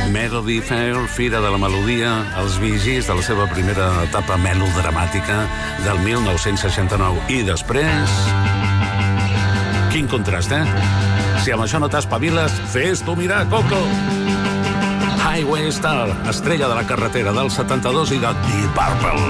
Melody Fair, Fira de la Melodia, els Bee Gees de la seva primera etapa melodramàtica del 1969. I després... Quin contrast, eh? Si amb això no t'espaviles, fes-t'ho mirar, Coco! Highway Star, estrella de la carretera del 72 i de Deep Purple.